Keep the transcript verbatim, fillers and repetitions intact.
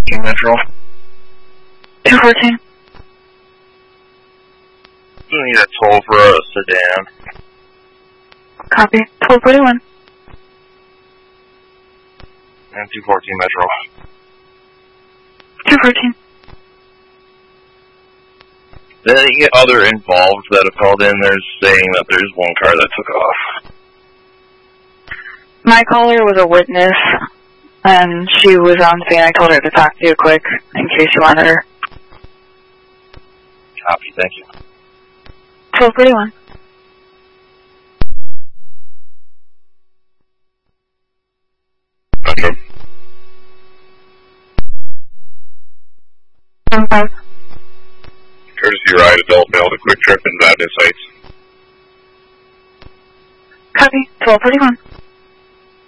fourteen Metro. two fourteen. We need a toll for a sedan. Copy. twelve forty-one. And two fourteen Metro. two fourteen. Then you get other involved that have called in. They're saying that there's one car that took off. My caller was a witness, and she was on scene. I told her to talk to you quick, in case you wanted her. Copy, thank you. twelve forty-one. Metro. one five. Courtesy ride, adult male to Quick Trip in Vadnais Heights. Copy. twelve forty-one.